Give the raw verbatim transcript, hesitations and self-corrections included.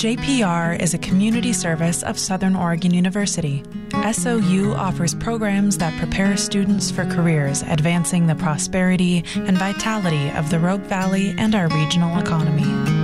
J P R is a community service of Southern Oregon University. S O U offers programs that prepare students for careers advancing the prosperity and vitality of the Rogue Valley and our regional economy.